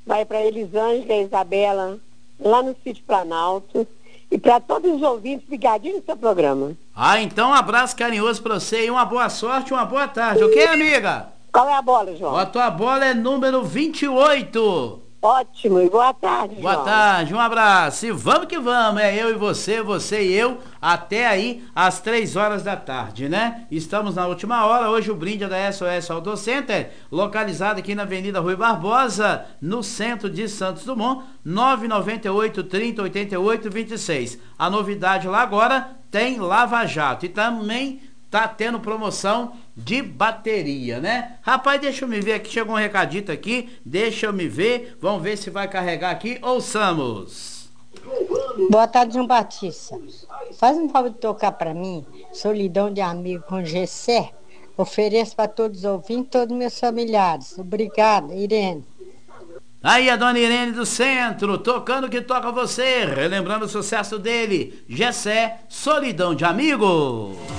vai para Elisângela e Isabela, lá no Sítio Planalto, e para todos os ouvintes ligadinhos no seu programa. Então um abraço carinhoso para você e uma boa sorte, uma boa tarde, ok, amiga? Qual é a bola, João? A tua bola é número 28. Ótimo, e boa tarde, João. Boa tarde, um abraço. E vamos que vamos, é eu e você, você e eu, até aí às 3 horas da tarde, né? Estamos na última hora, hoje o brinde é da SOS Auto Center, localizado aqui na Avenida Rui Barbosa, no centro de Santos Dumont, 998 30 88 26. A novidade lá agora tem Lava Jato e também tá tendo promoção de bateria, né? Rapaz, deixa eu me ver aqui, chegou um recadito aqui, deixa eu me ver, vamos ver se vai carregar aqui, ouçamos. Boa tarde, João Batista. Faz um favor de tocar para mim, Solidão de Amigo com Gessé. Ofereço para todos os ouvintes, todos os meus familiares. Obrigada, Irene. Aí a dona Irene do Centro, tocando que toca você, relembrando o sucesso dele, Gessé, Solidão de Amigo.